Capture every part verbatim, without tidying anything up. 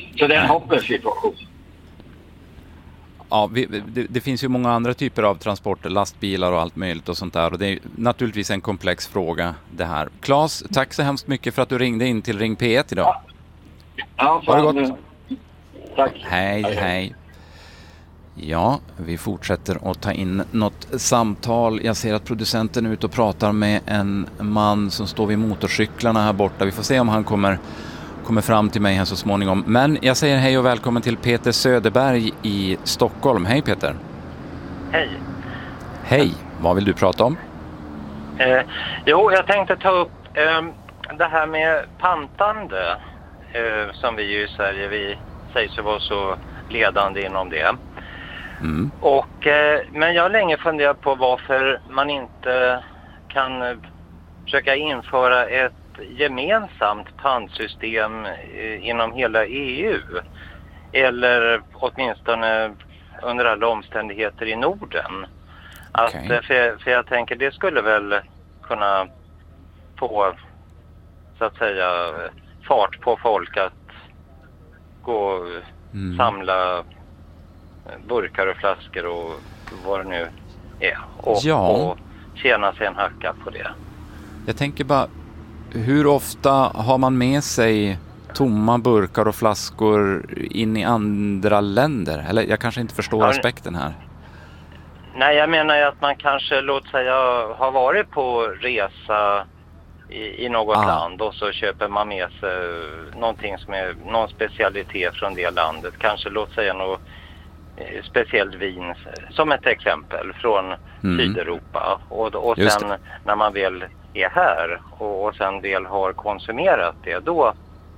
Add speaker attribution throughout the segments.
Speaker 1: Så det är en hopplös situation.
Speaker 2: Ja, vi, det, det finns ju många andra typer av transporter, lastbilar och allt möjligt och sånt där. Och det är naturligtvis en komplex fråga det här. Claes, tack så hemskt mycket för att du ringde in till Ring P ett idag.
Speaker 1: Ja, ja
Speaker 2: ha det gott.
Speaker 1: Tack.
Speaker 2: Hej, hej, hej. Ja, vi fortsätter att ta in något samtal. Jag ser att producenten är ute och pratar med en man som står vid motorcyklarna här borta. Vi får se om han kommer... kommer fram till mig här så småningom. Men jag säger hej och välkommen till Peter Söderberg i Stockholm. Hej Peter.
Speaker 3: Hej.
Speaker 2: Hej. Vad vill du prata om?
Speaker 3: Eh, jo, jag tänkte ta upp eh, det här med pantande eh, som vi ju i Sverige, vi sägs ju vara så ledande inom det.
Speaker 2: Mm.
Speaker 3: Och, eh, men jag har länge funderat på varför man inte kan eh, försöka införa ett gemensamt pantsystem inom hela E U eller åtminstone under alla omständigheter i Norden. Att,
Speaker 2: okay.
Speaker 3: för, för jag tänker det skulle väl kunna få så att säga fart på folk att gå och mm. samla burkar och flaskor och vad det nu är och,
Speaker 2: ja.
Speaker 3: och tjäna sig en hacka på det.
Speaker 2: Jag tänker bara, hur ofta har man med sig tomma burkar och flaskor in i andra länder? Eller jag kanske inte förstår ja, aspekten här.
Speaker 3: Nej, jag menar ju att man kanske, låt säga, har varit på resa i, i något ah. land och så köper man med sig någonting som är någon specialitet från det landet. Kanske, låt säga, något eh, speciellt vin, som ett exempel, från mm. Sydeuropa. Och, och sen när man väl är här och, och sen del har konsumerat det, då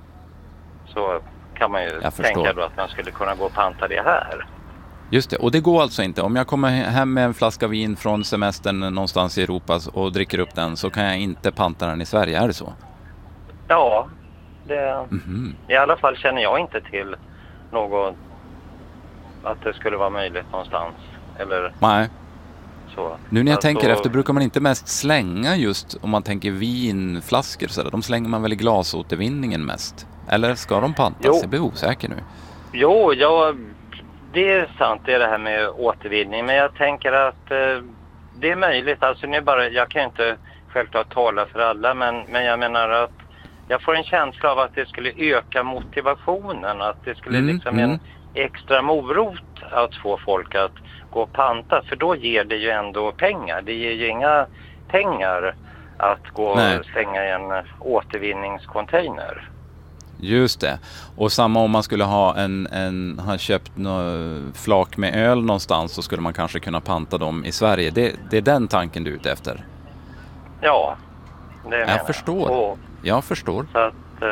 Speaker 3: så kan man ju tänka då att man skulle kunna gå och panta det här.
Speaker 2: Just det, och det går alltså inte. Om jag kommer hem med en flaska vin från semestern någonstans i Europa och dricker upp den, så kan jag inte panta den i Sverige, är det så?
Speaker 3: Ja, det,
Speaker 2: mm-hmm.
Speaker 3: i alla fall känner jag inte till något att det skulle vara möjligt någonstans. Eller...
Speaker 2: Nej.
Speaker 3: Så.
Speaker 2: Nu när jag
Speaker 3: alltså...
Speaker 2: tänker efter, brukar man inte mest slänga just om man tänker vinflaskor så där. De slänger man väl i glasåtervinningen mest? Eller ska de pantas? Jo. Jag blir osäker nu.
Speaker 3: Jo, ja, det är sant, det är det här med återvinning. Men jag tänker att eh, det är möjligt. Alltså nu bara, jag kan inte självklart tala för alla, men, men jag menar att jag får en känsla av att det skulle öka motivationen. Att det skulle
Speaker 2: mm,
Speaker 3: liksom
Speaker 2: mm.
Speaker 3: en extra morot att få folk att gå och panta, för då ger det ju ändå pengar. Det ger ju inga pengar att gå
Speaker 2: Nej.
Speaker 3: och slänga i en återvinningscontainer.
Speaker 2: Just det. Och samma om man skulle ha en, en ha köpt någon flak med öl någonstans, så skulle man kanske kunna panta dem i Sverige. Det, det är den tanken du är ute efter?
Speaker 3: Ja, det menar jag.
Speaker 2: Jag förstår. Och, jag förstår.
Speaker 3: Så att,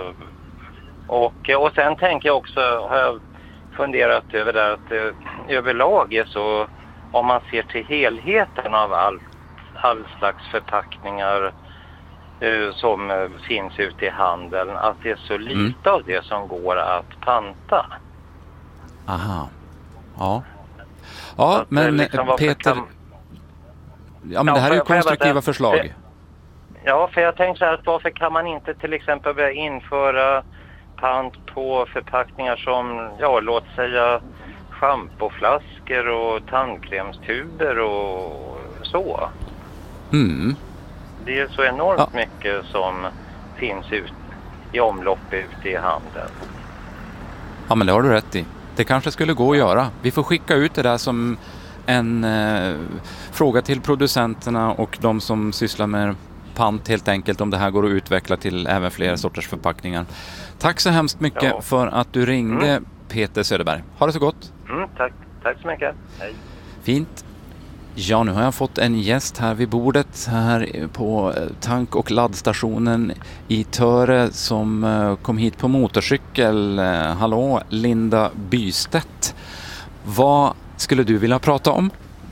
Speaker 3: och, och sen tänker jag också, har jag funderat över det, att det överlag är så, om man ser till helheten av all, all slags förpackningar uh, som uh, finns ute i handeln, att det är så lite mm. av det som går att panta.
Speaker 2: Aha. Ja. Ja,
Speaker 3: att,
Speaker 2: men
Speaker 3: liksom,
Speaker 2: Peter...
Speaker 3: Kan...
Speaker 2: Ja, men ja, det här är ju konstruktiva bara, förslag.
Speaker 3: För, ja, för jag tänkte så här, att varför kan man inte till exempel börja införa pant på förpackningar som, ja, låt säga schampoflaskor och tandkrämstuber och så.
Speaker 2: Mm.
Speaker 3: Det är så enormt
Speaker 2: ja.
Speaker 3: mycket som finns ut i omlopp ute i handeln.
Speaker 2: Ja, men det har du rätt i. Det kanske skulle gå att göra. Vi får skicka ut det där som en eh, fråga till producenterna och de som sysslar med pant helt enkelt, om det här går att utveckla till även fler sorters förpackningar. Tack så hemskt mycket ja. för att du ringde, mm. Peter Söderberg. Ha det så gott.
Speaker 3: Mm, tack. Tack så mycket. Hej.
Speaker 2: Fint. Ja, nu har jag fått en gäst här vid bordet här på tank- och laddstationen i Töre som kom hit på motorcykel. Hallå, Linda Bystedt. Vad skulle du vilja prata om?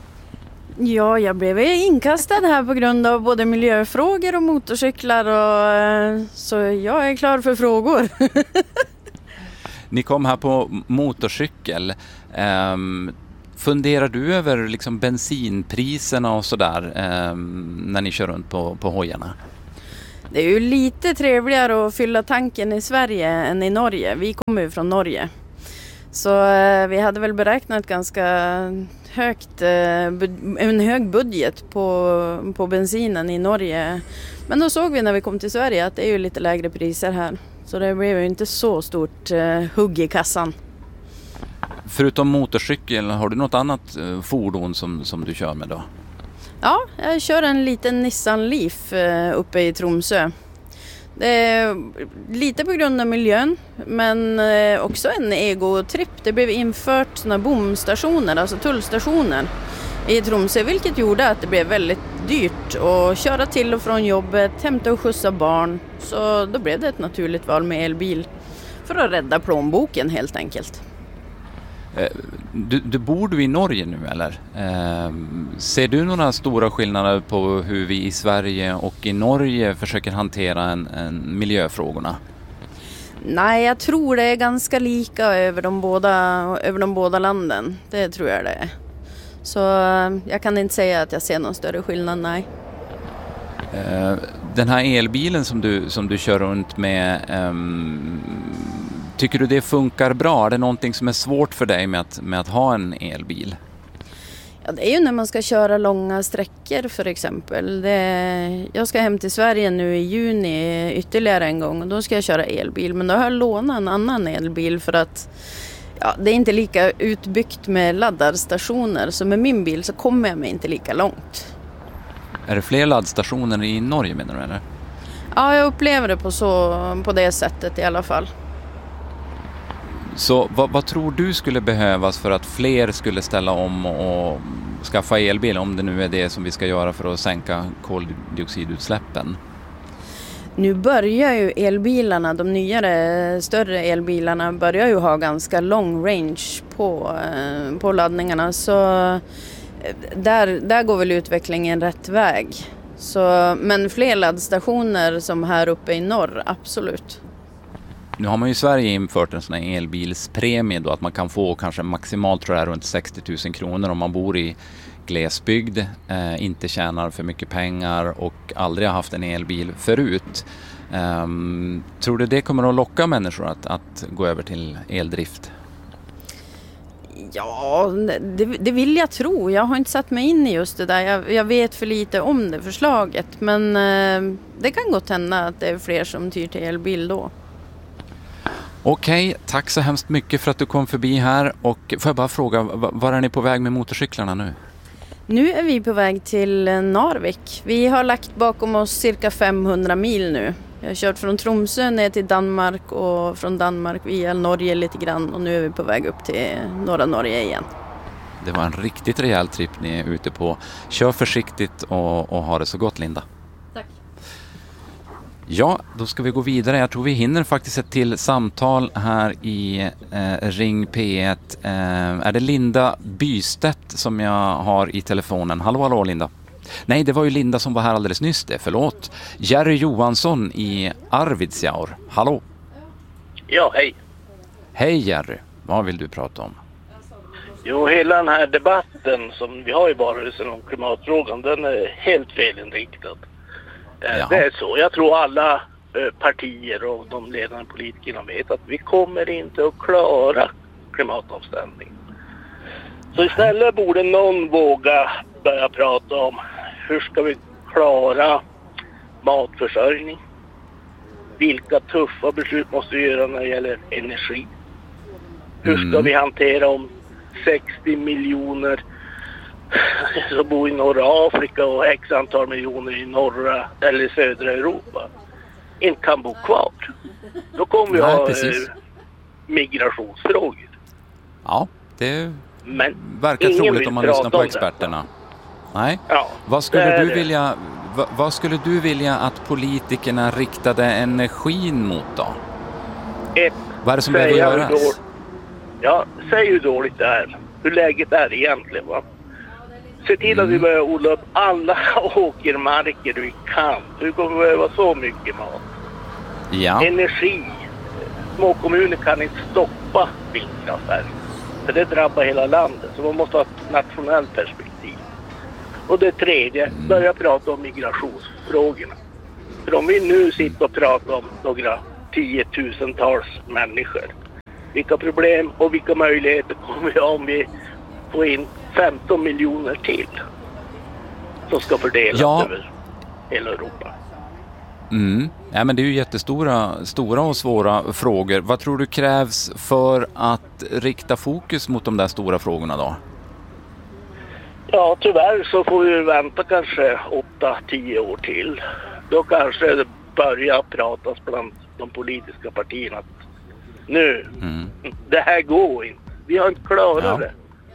Speaker 4: Ja, jag blev inkastad här på grund av både miljöfrågor och motorcyklar, och så jag är klar för frågor.
Speaker 2: Ni kom här på motorcykel. Um, funderar du över liksom bensinpriserna och sådär um, när ni kör runt på, på hojarna?
Speaker 4: Det är ju lite trevligare att fylla tanken i Sverige än i Norge. Vi kommer ju från Norge. Så eh, vi hade väl beräknat ganska högt, eh, bud- en hög budget på, på bensinen i Norge. Men då såg vi när vi kom till Sverige att det är ju lite lägre priser här. Så det blev ju inte så stort eh, hugg i kassan.
Speaker 2: Förutom motorcykel, har du något annat eh, fordon som, som du kör med då?
Speaker 4: Ja, jag kör en liten Nissan Leaf eh, uppe i Tromsö. Det är lite på grund av miljön, men eh, också en egotripp. Det blev infört såna bomstationer, alltså tullstationer i Tromsö, vilket gjorde att det blev väldigt dyrt att köra till och från jobbet, hämta och skjutsa barn. Så då blev det ett naturligt val med elbil för att rädda plånboken helt enkelt.
Speaker 2: Du, du bor du i Norge nu eller? Eh, ser du några stora skillnader på hur vi i Sverige och i Norge försöker hantera en, en miljöfrågorna?
Speaker 4: Nej, jag tror det är ganska lika över de båda, över de båda landen. Det tror jag det är. Så jag kan inte säga att jag ser någon större skillnad, nej.
Speaker 2: Eh, den här elbilen som du, som du kör runt med, ehm, tycker du det funkar bra? Är det någonting som är svårt för dig med att, med att ha en elbil?
Speaker 4: Ja, det är ju när man ska köra långa sträckor för exempel. Det, jag ska hem till Sverige nu i juni ytterligare en gång och då ska jag köra elbil. Men då har jag lånat en annan elbil för att ja, det är inte lika utbyggt med laddarstationer. Så med min bil så kommer jag mig inte lika långt.
Speaker 2: Är det fler laddstationer i Norge menar du eller?
Speaker 4: Ja, jag upplever det på, så, på det sättet i alla fall.
Speaker 2: Så vad, vad tror du skulle behövas för att fler skulle ställa om och skaffa elbil, om det nu är det som vi ska göra för att sänka koldioxidutsläppen?
Speaker 4: Nu börjar ju elbilarna, de nyare större elbilarna börjar ju ha ganska lång range på, på laddningarna. Så där, där går väl utvecklingen rätt väg. Så, men fler laddstationer som här uppe i norr, absolut.
Speaker 2: Nu har man ju i Sverige infört en sån här elbilspremie då, att man kan få kanske maximalt tror jag runt sextio tusen kronor om man bor i glesbygd, eh, inte tjänar för mycket pengar och aldrig har haft en elbil förut. Um, tror du det kommer att locka människor att, att gå över till eldrift?
Speaker 4: Ja, det, det vill jag tro. Jag har inte satt mig in i just det där. Jag, jag vet för lite om det förslaget. Men eh, det kan gott hända att det är fler som tyr till elbil då.
Speaker 2: Okej, tack så hemskt mycket för att du kom förbi här. Och får jag bara fråga, var är ni på väg med motorcyklarna nu?
Speaker 4: Nu är vi på väg till Narvik. Vi har lagt bakom oss cirka femhundra mil nu. Jag har kört från Tromsö ner till Danmark och från Danmark via Norge lite grann. Och nu är vi på väg upp till norra Norge igen.
Speaker 2: Det var en riktigt rejäl tripp ni är ute på. Kör försiktigt och, och ha det så gott, Linda.
Speaker 4: Tack.
Speaker 2: Ja, då ska vi gå vidare. Jag tror vi hinner faktiskt ett till samtal här i eh, Ring P ett. Eh, är det Linda Bystedt som jag har i telefonen? Hallå, hallå Linda. Nej, det var ju Linda som var här alldeles nyss det. Förlåt. Jerry Johansson i Arvidsjaur. Hallå.
Speaker 5: Ja, hej.
Speaker 2: Hej Jerry. Vad vill du prata om?
Speaker 5: Jo, hela den här debatten som vi har i valrörelsen om klimatfrågan, den är helt felinriktad.
Speaker 2: Jaha.
Speaker 5: Det är så. Jag tror alla partier och de ledande politikerna vet att vi kommer inte att klara klimatomställningen. Så istället borde någon våga börja prata om hur ska vi klara matförsörjning? Vilka tuffa beslut måste vi göra när det gäller energi? Hur ska
Speaker 2: Mm.
Speaker 5: vi hantera om sextio miljoner som bor i norra Afrika och x antal miljoner i norra eller södra Europa inte kan bo kvar? Då kommer vi
Speaker 2: Nej,
Speaker 5: ha
Speaker 2: precis.
Speaker 5: eh, migrationsfrågor.
Speaker 2: Ja, det
Speaker 5: Men
Speaker 2: verkar
Speaker 5: ingen
Speaker 2: troligt
Speaker 5: vill
Speaker 2: om man
Speaker 5: prata
Speaker 2: lyssnar på
Speaker 5: om
Speaker 2: experterna. Nej.
Speaker 5: Ja,
Speaker 2: Vad
Speaker 5: det
Speaker 2: skulle
Speaker 5: är
Speaker 2: du
Speaker 5: det.
Speaker 2: vilja vad, vad skulle du vilja att politikerna riktade energin mot då?
Speaker 5: Ett,
Speaker 2: Vad är det som
Speaker 5: säga
Speaker 2: behöver
Speaker 5: hur
Speaker 2: göras?
Speaker 5: dåligt- Ja, säg hur dåligt det är. Hur läget är egentligen, va? Se till att vi
Speaker 2: Mm.
Speaker 5: börjar odla upp alla åkermarker vi kan. Vi kommer behöva så mycket mat.
Speaker 2: Ja.
Speaker 5: Energi. Små kommuner kan inte stoppa vindkraftverk. För det drabbar hela landet. Så man måste ha ett nationellt perspektiv. Och det tredje, börja prata om migrationsfrågorna. För om vi nu sitter och pratar om några tiotusentals människor, vilka problem och vilka möjligheter kommer vi ha om vi får in femton miljoner till som ska fördelas
Speaker 2: ja.
Speaker 5: över hela Europa?
Speaker 2: Mm. Ja, men det är ju jättestora stora och svåra frågor. Vad tror du krävs för att rikta fokus mot de där stora frågorna då?
Speaker 5: Ja, tyvärr så får vi vänta kanske åtta tio år till. Då kanske det börjar pratas bland de politiska partierna att nu, mm. det här går inte. Vi har inte klarat ja. det.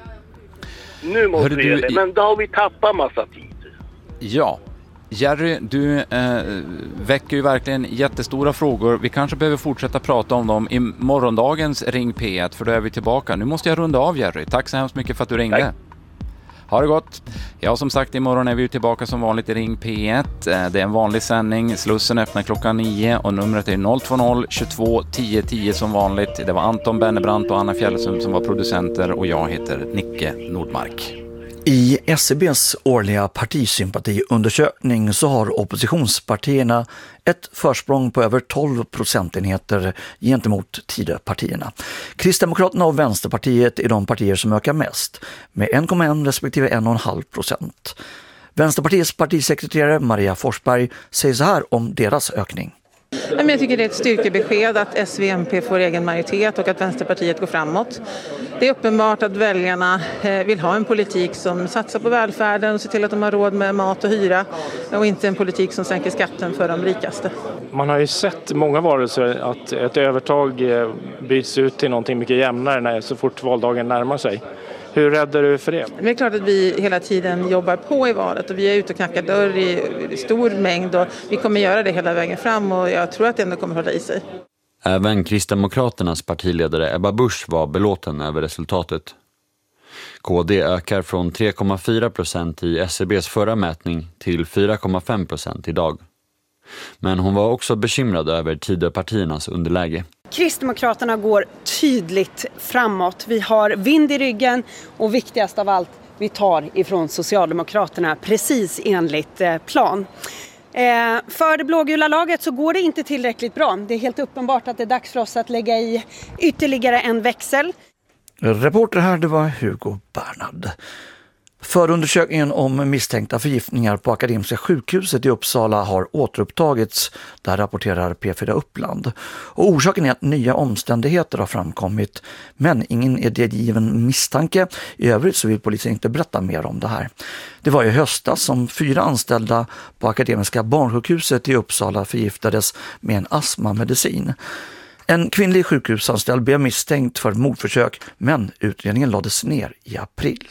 Speaker 5: Nu måste Hörde vi göra det, men då har vi tappat massa tid.
Speaker 2: Ja. Jerry, du eh, väcker ju verkligen jättestora frågor. Vi kanske behöver fortsätta prata om dem i morgondagens Ring P ett, för då är vi tillbaka. Nu måste jag runda av, Jerry. Tack så hemskt mycket för att du ringde. Tack. Ha det gott. Ja, som sagt, imorgon är vi ju tillbaka som vanligt i Ring P ett. Det är en vanlig sändning. Slussen öppnar klockan nio och numret är noll två noll tjugotvå tio tio som vanligt. Det var Anton Bennebrant och Anna Fjällsum som var producenter och jag heter Nicke Nordmark.
Speaker 6: I S C B:s årliga partisympatiundersökning så har oppositionspartierna ett försprång på över tolv procentenheter gentemot Tidöpartierna. Kristdemokraterna och Vänsterpartiet är de partier som ökar mest med en komma ett respektive en komma fem procent. Vänsterpartiets partisekreterare Maria Forsberg säger så här om deras ökning.
Speaker 7: Jag tycker det är ett styrkebesked att S V M P får egen majoritet och att Vänsterpartiet går framåt. Det är uppenbart att väljarna vill ha en politik som satsar på välfärden och ser till att de har råd med mat och hyra och inte en politik som sänker skatten för de rikaste.
Speaker 8: Man har ju sett många varelser att ett övertag byts ut till någonting mycket jämnare när så fort valdagen närmar sig. Hur räddar du för det?
Speaker 7: Det är klart att vi hela tiden jobbar på i valet och vi är ute och knackar dörr i stor mängd och vi kommer göra det hela vägen fram och jag tror att det ändå kommer hålla i sig.
Speaker 9: Även Kristdemokraternas partiledare Ebba Busch var belåten över resultatet. K D ökar från tre komma fyra procent i S C B:s förra mätning till fyra komma fem procent idag. Men hon var också bekymrad över Tidöpartiernas underläge.
Speaker 10: Kristdemokraterna går tydligt framåt. Vi har vind i ryggen och viktigast av allt, vi tar ifrån Socialdemokraterna precis enligt plan. För det blågula laget så går det inte tillräckligt bra. Det är helt uppenbart att det är dags för oss att lägga i ytterligare en växel.
Speaker 6: Reporter här, det var Hugo Bernhard. Förundersökningen om misstänkta förgiftningar på Akademiska sjukhuset i Uppsala har återupptagits, där rapporterar P fyra Uppland. Och orsaken är att nya omständigheter har framkommit, men ingen är delgiven misstanke. I övrigt så vill polisen inte berätta mer om det här. Det var i höstas som fyra anställda på Akademiska barnsjukhuset i Uppsala förgiftades med en astmamedicin. En kvinnlig sjukhusanställd blev misstänkt för mordförsök, men utredningen lades ner i april.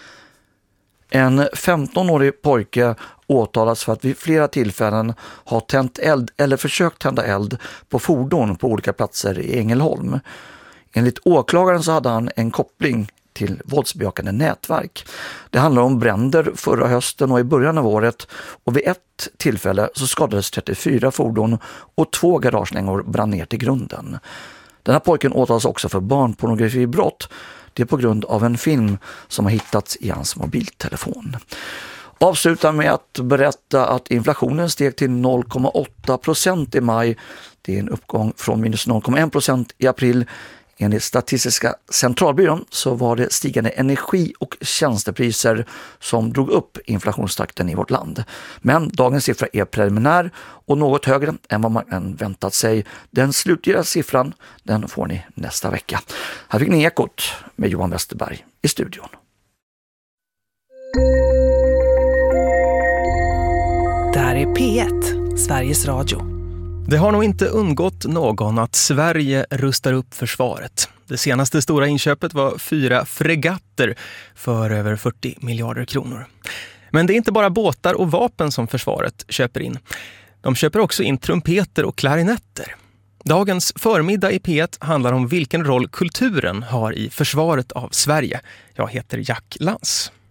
Speaker 6: En femtonårig pojke åtalas för att vid flera tillfällen ha tänt eld eller försökt tända eld på fordon på olika platser i Ängelholm. Enligt åklagaren så hade han en koppling till våldsbejakande nätverk. Det handlar om bränder förra hösten och i början av året, och vid ett tillfälle så skadades trettiofyra fordon och två garagelängor brann ner till grunden. Den här pojken åtalas också för barnpornografibrott. Det är på grund av en film som har hittats i hans mobiltelefon. Avslutar med att berätta att inflationen steg till noll komma åtta procent i maj. Det är en uppgång från minus noll komma en procent i april. Enligt Statistiska centralbyrån så var det stigande energi- och tjänstepriser som drog upp inflationstakten i vårt land. Men dagens siffra är preliminär och något högre än vad man väntat sig. Den slutliga siffran, den får ni nästa vecka. Här fick ni Ekot med Johan Westerberg i studion.
Speaker 11: Det här är P ett, Sveriges Radio.
Speaker 12: Det har nog inte undgått någon att Sverige rustar upp försvaret. Det senaste stora inköpet var fyra fregatter för över fyrtio miljarder kronor. Men det är inte bara båtar och vapen som försvaret köper in. De köper också in trumpeter och klarinetter. Dagens förmiddag i P ett handlar om vilken roll kulturen har i försvaret av Sverige. Jag heter Jack Lans.